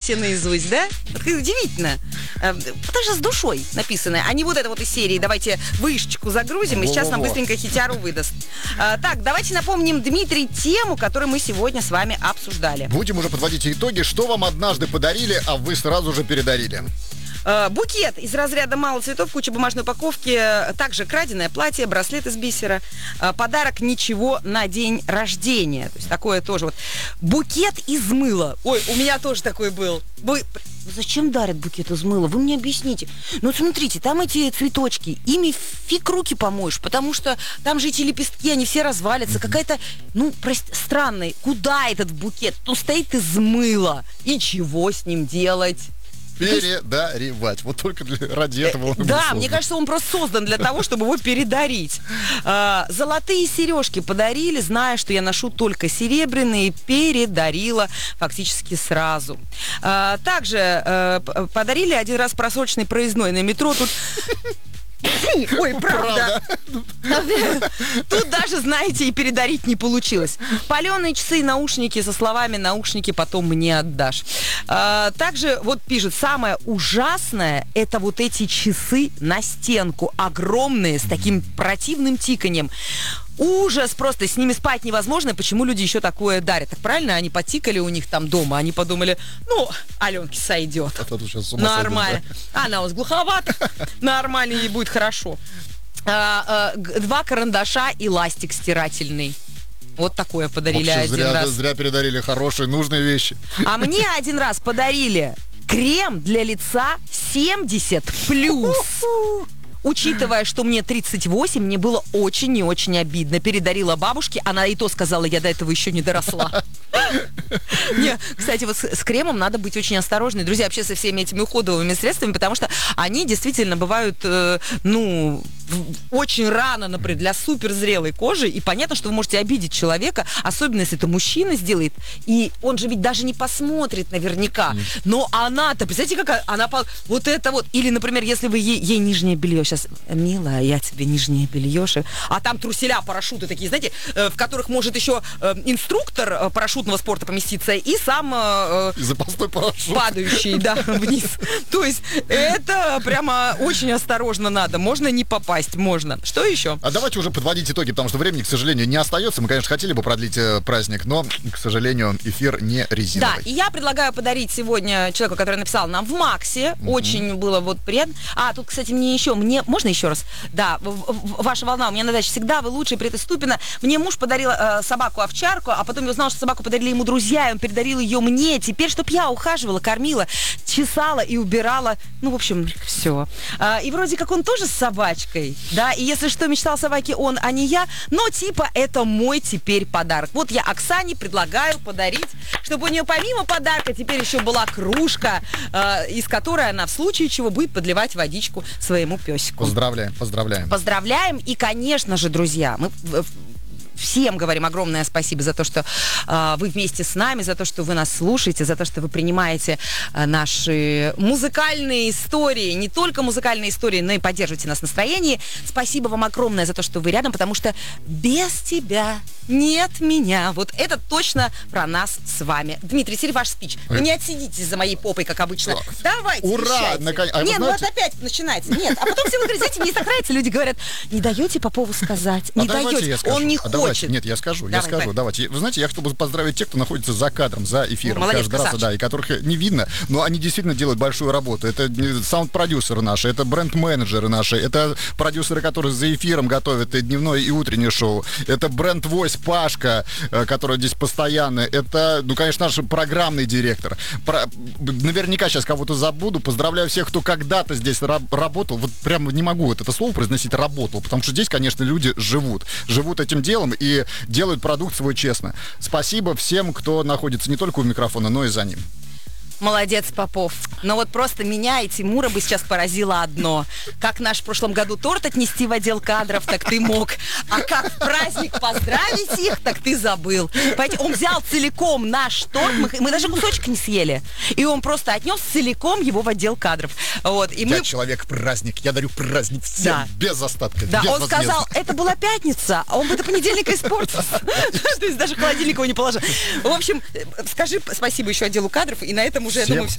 все наизусть, да? Вот удивительно. Даже с душой написано, а не вот это вот из серии «давайте вышечку загрузим», и сейчас нам быстренько хитяру выдаст. Так, давайте напомним, Дмитрий, тему, которую мы сегодня с вами обсуждали. Будем уже подводить итоги. Что вам однажды подарили, а вы сразу же передарили? Букет из разряда мало цветов, куча бумажной упаковки, также краденое платье, браслет из бисера, подарок ничего на день рождения. То есть такое тоже вот. Букет из мыла. Ой, у меня тоже такой был. Зачем дарят букет из мыла? Вы мне объясните. Ну, смотрите, там эти цветочки, ими фиг руки помоешь, потому что там же эти лепестки, они все развалятся. Какая-то, странная. Куда этот букет? Он стоит из мыла. И чего с ним делать? Передаривать. Вот только ради этого он Да, мне кажется, он просто создан для того, чтобы его передарить. Золотые сережки подарили, зная, что я ношу только серебряные, передарила фактически сразу. Также подарили один раз просроченный проездной на метро. Тут... Ой, правда. Тут даже, знаете, и передарить не получилось. Паленые часы и наушники со словами «наушники потом мне отдашь». Также вот пишет, самое ужасное — это вот эти часы на стенку, огромные, с таким противным тиканьем. Ужас просто, с ними спать невозможно. Почему люди еще такое дарят? Так правильно, они потикали у них там дома, они подумали, Аленке сойдет. Нормально. Она у вас глуховата, нормально, ей будет хорошо. 2 карандаша и ластик стирательный. Вот такое подарили один раз. Зря передарили хорошие, нужные вещи. А мне один раз подарили крем для лица 70+. Учитывая, что мне 38, мне было очень и очень обидно. Передарила бабушке, она и то сказала, я до этого еще не доросла. Кстати, вот с кремом надо быть очень осторожной, друзья, вообще со всеми этими уходовыми средствами, потому что они действительно бывают, очень рано, например, для суперзрелой кожи, и понятно, что вы можете обидеть человека, особенно если это мужчина сделает, и он же ведь даже не посмотрит наверняка. Но она-то, представляете, как она вот это вот, или, например, если вы ей нижнее белье сейчас, милая, я тебе нижнее белье, а там труселя, парашюты такие, знаете, в которых может еще инструктор парашютного спорта поместиться и сам запасной парашют падающий, да, вниз. То есть это прямо очень осторожно надо. Можно не попасть, можно. Что еще? А давайте уже подводить итоги, потому что времени, к сожалению, не остается. Мы, конечно, хотели бы продлить праздник, но, к сожалению, эфир не резиновый. Да, и я предлагаю подарить сегодня человеку, который написал нам в Максе. Очень было вот приятно. Тут, кстати, мне можно еще раз? Да, ваша волна у меня на даче всегда, вы лучшие, Привет из Ступино. Мне муж подарил собаку-овчарку, а потом я узнала, что собаку подарили ему друзья, и он передарил ее мне. Теперь, чтоб я ухаживала, кормила, чесала и убирала. В общем, все. И вроде как он тоже с собачкой, да, и если что, мечтал о собаке он, а не я, но типа это мой теперь подарок. Вот я Оксане предлагаю подарить, чтобы у нее помимо подарка теперь еще была кружка, из которой она в случае чего будет подливать водичку своему песику. Поздравляем. И, конечно же, друзья, мы всем говорим огромное спасибо за то, что вы вместе с нами, за то, что вы нас слушаете, за то, что вы принимаете наши музыкальные истории, не только музыкальные истории, но и поддерживаете нас в настроении. Спасибо вам огромное за то, что вы рядом, потому что без тебя нет меня. Вот это точно про нас с вами. Дмитрий, теперь ваш спич. Вы не отсидитесь за моей попой, как обычно. Давайте, ура! Нет, вот опять начинается. Нет, а потом все вы говорите, знаете, мне так нравится, люди говорят, не даете Попову сказать, не даете. Он не хочет. Нет, я скажу. Давайте. Вы знаете, я хотел бы поздравить тех, кто находится за кадром, за эфиром. Молодец, каждый раз, да, и которых не видно, но они действительно делают большую работу. Это саунд-продюсеры наши, это бренд-менеджеры наши, это продюсеры, которые за эфиром готовят и дневное, и утреннее шоу. Это бренд-войс Пашка, который здесь постоянно. Это, конечно, наш программный директор. Наверняка сейчас кого-то забуду. Поздравляю всех, кто когда-то здесь работал. Вот прямо не могу это слово произносить «работал», потому что здесь, конечно, люди живут этим делом и делают продукт свой честно. Спасибо всем, кто находится не только у микрофона, но и за ним. Молодец, Попов. Но вот просто меня и Тимура бы сейчас поразило одно. Как наш в прошлом году торт отнести в отдел кадров, так ты мог. А как в праздник поздравить их, так ты забыл. Понимаете, он взял целиком наш торт, мы даже кусочек не съели. И он просто отнес целиком его в отдел кадров. Вот. И я человек-праздник, я дарю праздник всем, да. Без остатка. Да, он сказал, это была пятница, а он бы до понедельника испортился. То есть даже холодильник его не положил. В общем, скажи спасибо еще отделу кадров, и на этом уже, я думаю,